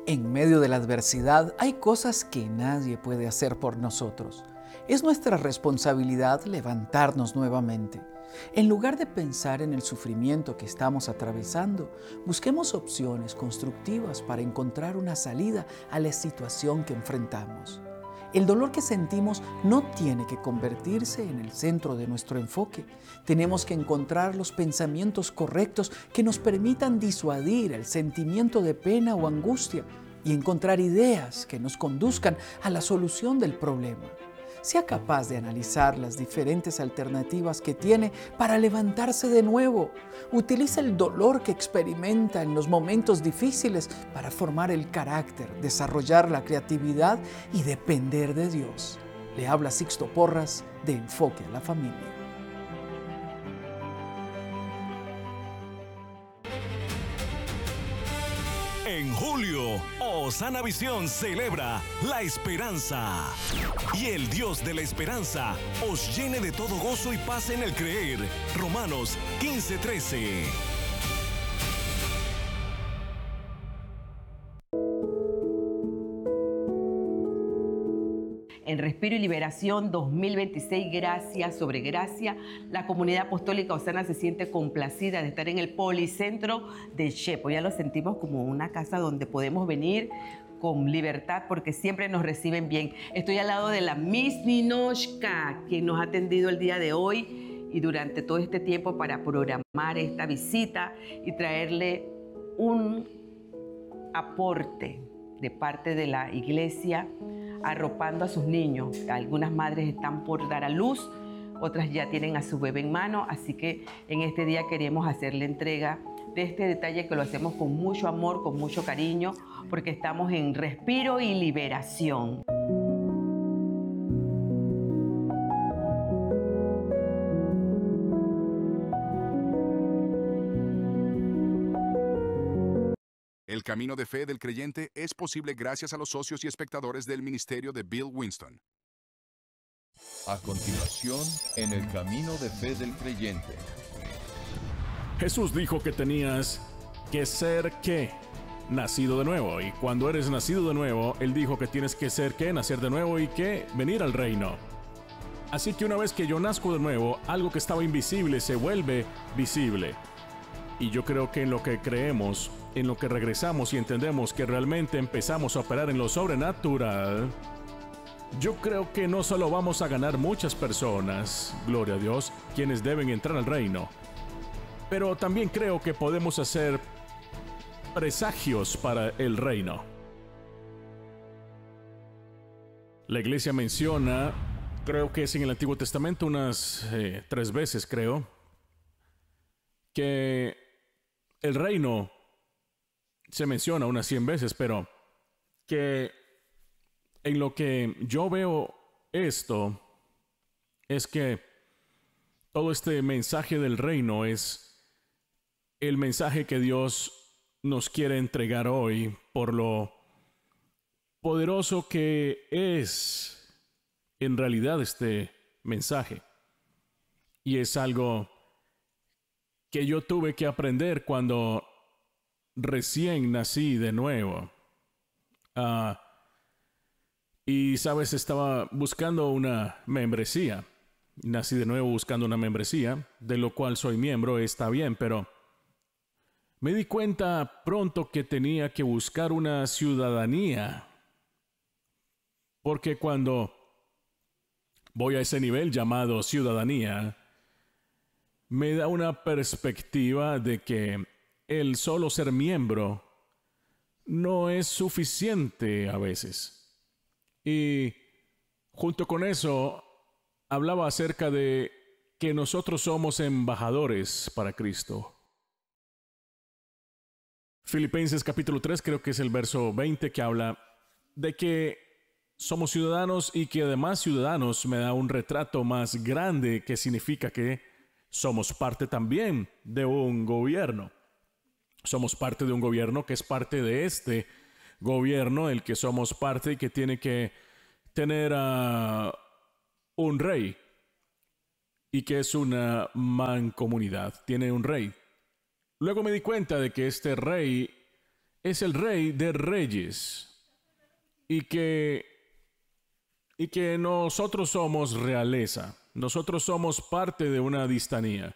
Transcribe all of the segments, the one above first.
En medio de la adversidad hay cosas que nadie puede hacer por nosotros. Es nuestra responsabilidad levantarnos nuevamente. En lugar de pensar en el sufrimiento que estamos atravesando, busquemos opciones constructivas para encontrar una salida a la situación que enfrentamos. El dolor que sentimos no tiene que convertirse en el centro de nuestro enfoque. Tenemos que encontrar los pensamientos correctos que nos permitan disuadir el sentimiento de pena o angustia y encontrar ideas que nos conduzcan a la solución del problema. Sea capaz de analizar las diferentes alternativas que tiene para levantarse de nuevo. Utiliza el dolor que experimenta en los momentos difíciles para formar el carácter, desarrollar la creatividad y depender de Dios. Le habla Sixto Porras de Enfoque a la Familia. En julio, Osana Visión celebra la esperanza. Y el Dios de la esperanza os llene de todo gozo y paz en el creer. Romanos 15:13. En Respiro y Liberación 2026, gracias sobre gracia, la comunidad apostólica Osana se siente complacida de estar en el Policentro de Chepo. Ya lo sentimos como una casa donde podemos venir con libertad porque siempre nos reciben bien. Estoy al lado de la Miss Ninochka, quien nos ha atendido el día de hoy y durante todo este tiempo para programar esta visita y traerle un aporte de parte de la iglesia arropando a sus niños. Algunas madres están por dar a luz, otras ya tienen a su bebé en mano, así que en este día queremos hacerle entrega de este detalle que lo hacemos con mucho amor, con mucho cariño, porque estamos en Respiro y Liberación. El camino de fe del creyente es posible gracias a los socios y espectadores del ministerio de Bill Winston. A continuación, en el camino de fe del creyente. Jesús dijo que tenías que ser ¿qué? Nacido de nuevo. Y cuando eres nacido de nuevo, Él dijo que tienes que ser ¿qué? Nacer de nuevo y ¿qué? Venir al reino. Así que una vez que yo nazco de nuevo, algo que estaba invisible se vuelve visible. Y yo creo que en lo que creemos, en lo que regresamos y entendemos que realmente empezamos a operar en lo sobrenatural, yo creo que no solo vamos a ganar muchas personas, gloria a Dios, quienes deben entrar al reino, pero también creo que podemos hacer presagios para el reino. La iglesia menciona, creo que es en el Antiguo Testamento unas 3 veces, creo, que el reino se menciona unas 100 veces, pero que en lo que yo veo esto es que todo este mensaje del reino es el mensaje que Dios nos quiere entregar hoy por lo poderoso que es en realidad este mensaje. Y es algo que yo tuve que aprender cuando recién nací de nuevo. Y sabes, estaba buscando una membresía. Nací de nuevo buscando una membresía, de lo cual soy miembro, está bien, pero me di cuenta pronto que tenía que buscar una ciudadanía. Porque cuando voy a ese nivel llamado ciudadanía, me da una perspectiva de que el solo ser miembro no es suficiente a veces. Y junto con eso, hablaba acerca de que nosotros somos embajadores para Cristo. Filipenses capítulo 3, creo que es el verso 20, que habla de que somos ciudadanos y que además ciudadanos me da un retrato más grande que significa que somos parte también de un gobierno. Somos parte de un gobierno que es parte de este gobierno, el que somos parte y que tiene que tener un rey y que es una mancomunidad, tiene un rey. Luego me di cuenta de que este rey es el Rey de Reyes y que nosotros somos realeza, nosotros somos parte de una dinastía.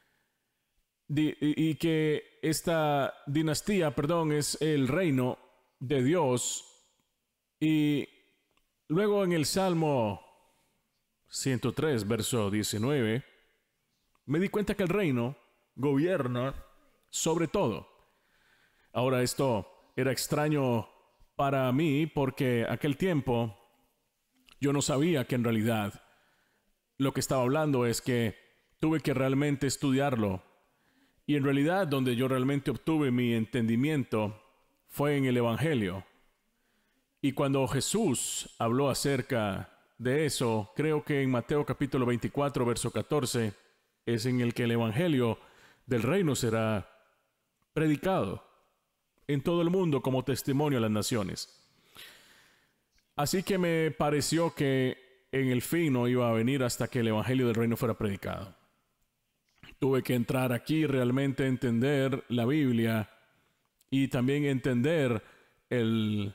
Y que esta dinastía, es el reino de Dios. Y luego en el Salmo 103, verso 19, me di cuenta que el reino gobierna sobre todo. Ahora, esto era extraño para mí porque aquel tiempo yo no sabía que en realidad lo que estaba hablando es que tuve que realmente estudiarlo. Y en realidad donde yo realmente obtuve mi entendimiento fue en el Evangelio. Y cuando Jesús habló acerca de eso, creo que en Mateo capítulo 24, verso 14, es en el que el Evangelio del reino será predicado en todo el mundo como testimonio a las naciones. Así que me pareció que en el fin no iba a venir hasta que el Evangelio del reino fuera predicado. Tuve que entrar aquí realmente a entender la Biblia y también entender el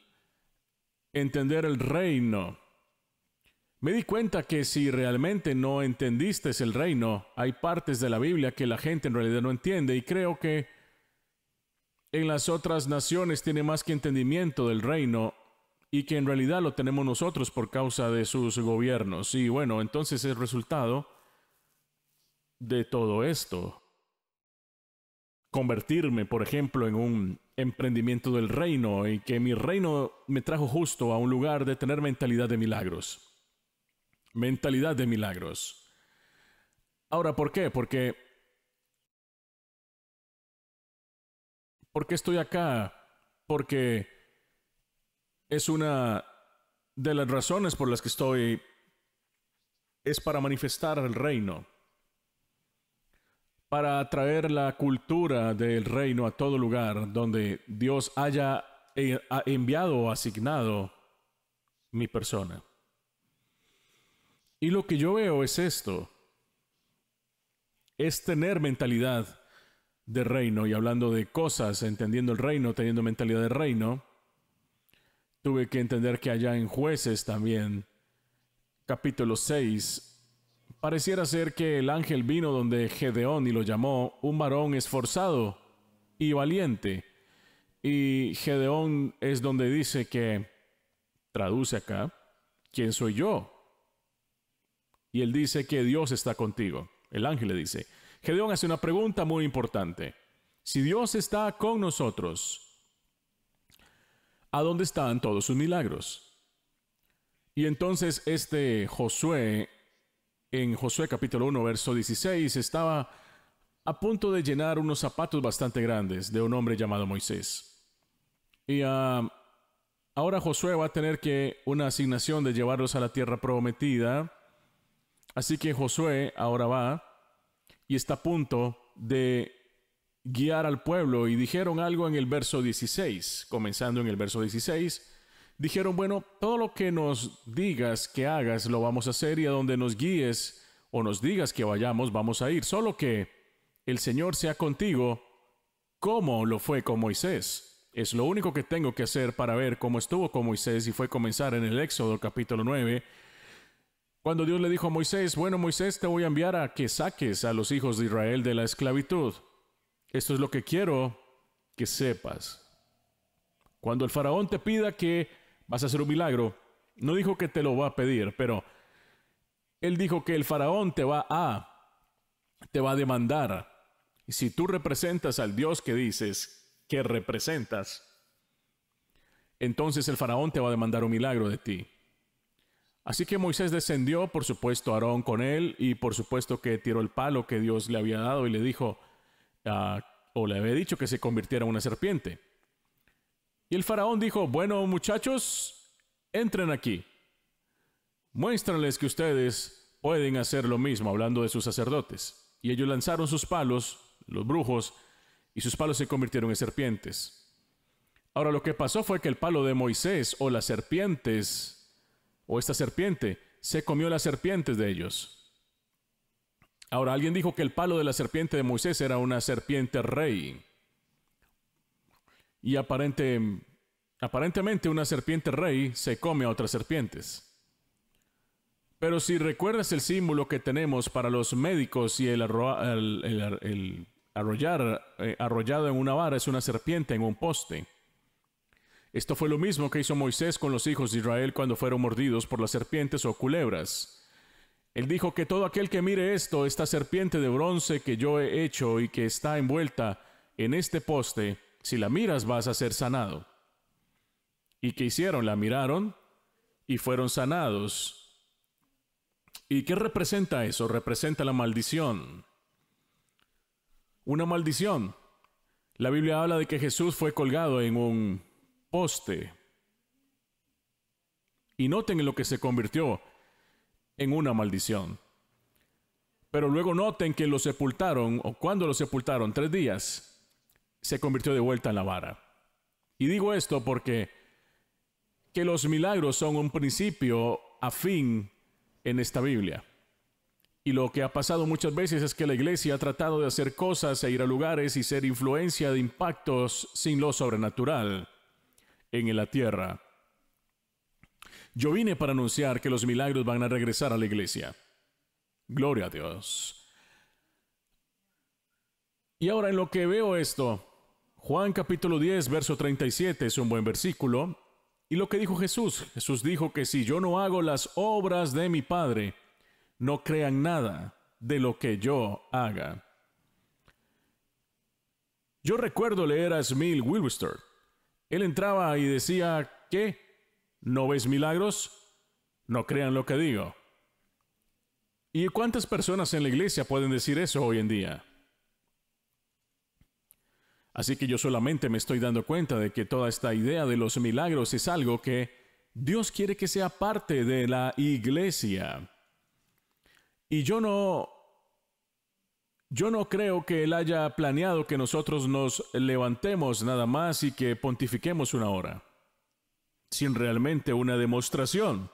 reino. Me di cuenta que si realmente no entendiste el reino, hay partes de la Biblia que la gente en realidad no entiende, y creo que en las otras naciones tiene más que entendimiento del reino y que en realidad lo tenemos nosotros por causa de sus gobiernos. Y bueno, entonces el resultado de todo esto, convertirme, por ejemplo, en un emprendimiento del reino, y que mi reino me trajo justo a un lugar de tener mentalidad de milagros. Mentalidad de milagros. Ahora, ¿por qué? Porque estoy acá, porque es una de las razones por las que estoy, es para manifestar el reino, para traer la cultura del reino a todo lugar donde Dios haya enviado o asignado mi persona. Y lo que yo veo es esto, es tener mentalidad de reino. Y hablando de cosas, entendiendo el reino, teniendo mentalidad de reino, tuve que entender que allá en Jueces también, capítulo 6, pareciera ser que el ángel vino donde Gedeón y lo llamó un varón esforzado y valiente. Y Gedeón es donde dice que, traduce acá, ¿quién soy yo? Y él dice que Dios está contigo. El ángel le dice. Gedeón hace una pregunta muy importante. Si Dios está con nosotros, ¿a dónde están todos sus milagros? Y entonces Josué, en Josué capítulo 1, verso 16, estaba a punto de llenar unos zapatos bastante grandes de un hombre llamado Moisés. Y ahora Josué va a tener una asignación de llevarlos a la tierra prometida. Así que Josué ahora va y está a punto de guiar al pueblo. Y dijeron algo en el verso 16, comenzando en el verso 16. Dijeron, bueno, todo lo que nos digas que hagas lo vamos a hacer, y a donde nos guíes o nos digas que vayamos, vamos a ir. Solo que el Señor sea contigo como lo fue con Moisés. Es lo único que tengo que hacer para ver cómo estuvo con Moisés, y fue comenzar en el Éxodo capítulo 9, cuando Dios le dijo a Moisés, bueno, Moisés, te voy a enviar a que saques a los hijos de Israel de la esclavitud. Esto es lo que quiero que sepas. Cuando el faraón te pida que vas a hacer un milagro, no dijo que te lo va a pedir, pero él dijo que el faraón te va a demandar. Y si tú representas al Dios que dices que representas, entonces el faraón te va a demandar un milagro de ti. Así que Moisés descendió, por supuesto Aarón con él, y por supuesto que tiró el palo que Dios le había dado y le dijo, o le había dicho que se convirtiera en una serpiente. Y el faraón dijo, bueno, muchachos, entren aquí. Muéstranles que ustedes pueden hacer lo mismo, hablando de sus sacerdotes. Y ellos lanzaron sus palos, los brujos, y sus palos se convirtieron en serpientes. Ahora, lo que pasó fue que el palo de Moisés, o las serpientes, o esta serpiente, se comió las serpientes de ellos. Ahora, alguien dijo que el palo de la serpiente de Moisés era una serpiente rey. Y aparentemente una serpiente rey se come a otras serpientes. Pero si recuerdas el símbolo que tenemos para los médicos y el arrollado en una vara es una serpiente en un poste. Esto fue lo mismo que hizo Moisés con los hijos de Israel cuando fueron mordidos por las serpientes o culebras. Él dijo que todo aquel que mire esta serpiente de bronce que yo he hecho y que está envuelta en este poste, si la miras vas a ser sanado. ¿Y qué hicieron? La miraron y fueron sanados. ¿Y qué representa eso? Representa la maldición. Una maldición. La Biblia habla de que Jesús fue colgado en un poste. Y noten en lo que se convirtió en una maldición. Pero luego noten que lo sepultaron, o cuando lo sepultaron, 3 días, se convirtió de vuelta en la vara. Y digo esto porque que los milagros son un principio a fin en esta Biblia. Y lo que ha pasado muchas veces es que la iglesia ha tratado de hacer cosas e ir a lugares y ser influencia de impactos sin lo sobrenatural en la tierra. Yo vine para anunciar que los milagros van a regresar a la iglesia. Gloria a Dios. Y ahora en lo que veo esto, Juan capítulo 10, verso 37 es un buen versículo. Y lo que dijo Jesús. Jesús dijo que si yo no hago las obras de mi Padre, no crean nada de lo que yo haga. Yo recuerdo leer a Smith Wigglesworth. Él entraba y decía, ¿qué? ¿No ves milagros? No crean lo que digo. ¿Y cuántas personas en la iglesia pueden decir eso hoy en día? Así que yo solamente me estoy dando cuenta de que toda esta idea de los milagros es algo que Dios quiere que sea parte de la iglesia. Y yo no creo que Él haya planeado que nosotros nos levantemos nada más y que pontifiquemos una hora, sin realmente una demostración.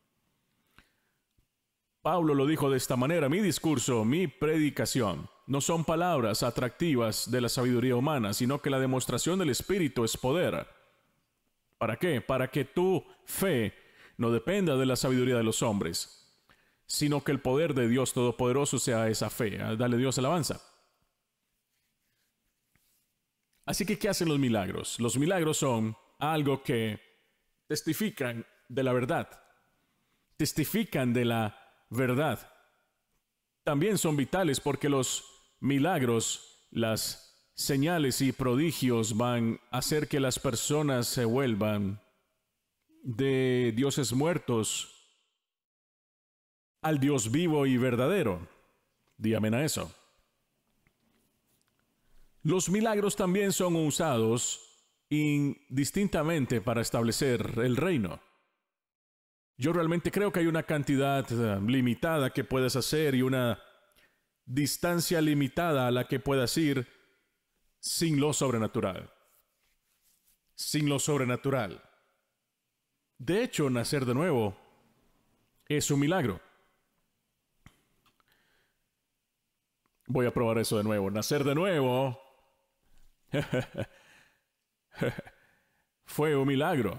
Pablo lo dijo de esta manera: mi discurso, mi predicación, no son palabras atractivas de la sabiduría humana, sino que la demostración del Espíritu es poder. ¿Para qué? Para que tu fe no dependa de la sabiduría de los hombres, sino que el poder de Dios Todopoderoso sea esa fe. Dale Dios alabanza. Así que, ¿qué hacen los milagros? Los milagros son algo que testifican de la verdad. Testifican de la verdad. También son vitales porque los milagros, las señales y prodigios van a hacer que las personas se vuelvan de dioses muertos al Dios vivo y verdadero. Di amén a eso. Los milagros también son usados indistintamente para establecer el reino. Yo realmente creo que hay una cantidad limitada que puedes hacer y una distancia limitada a la que puedas ir sin lo sobrenatural. Sin lo sobrenatural. De hecho, nacer de nuevo es un milagro. Voy a probar eso de nuevo. Nacer de nuevo fue un milagro.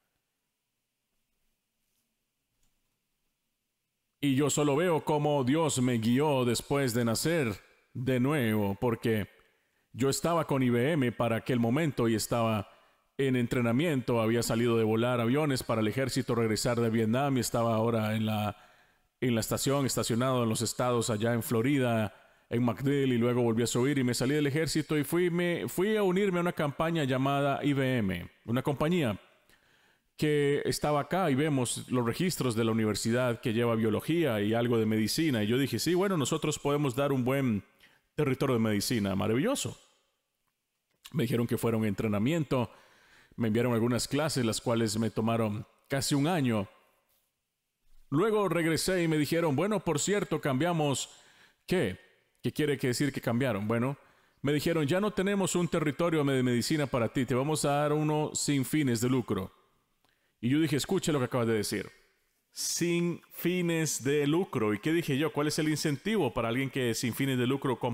Y yo solo veo cómo Dios me guió después de nacer de nuevo, porque yo estaba con IBM para aquel momento y estaba en entrenamiento. Había salido de volar aviones para el ejército, regresar de Vietnam y estaba ahora en la estación, estacionado en los estados allá en Florida, en MacDill, y luego volví a subir y me salí del ejército y fui a unirme a una campaña llamada IBM, una compañía que estaba acá, y vemos los registros de la universidad que lleva biología y algo de medicina. Y yo dije, sí, bueno, nosotros podemos dar un buen territorio de medicina. Maravilloso. Me dijeron que fuera un entrenamiento. Me enviaron algunas clases, las cuales me tomaron casi un año. Luego regresé y me dijeron, bueno, por cierto, cambiamos. ¿Qué? ¿Qué quiere decir que cambiaron? Bueno, me dijeron, ya no tenemos un territorio de medicina para ti. Te vamos a dar uno sin fines de lucro. Y yo dije, escuche lo que acabas de decir. Sin fines de lucro. ¿Y qué dije yo? ¿Cuál es el incentivo para alguien que sin fines de lucro